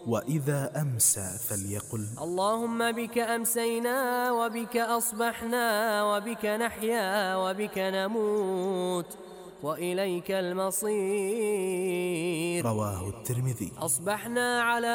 وإذا أمسى فليقل اللهم بك أمسينا وبك أصبحنا وبك نحيا وبك نموت وإليك المصير. رواه الترمذي. أصبحنا على